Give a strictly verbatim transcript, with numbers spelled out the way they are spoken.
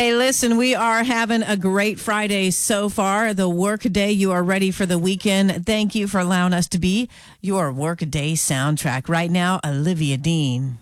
Hey, listen, we are having a great Friday so far. The work day, you are ready for the weekend. Thank you for allowing us to be your work day soundtrack. Right now, Olivia Dean.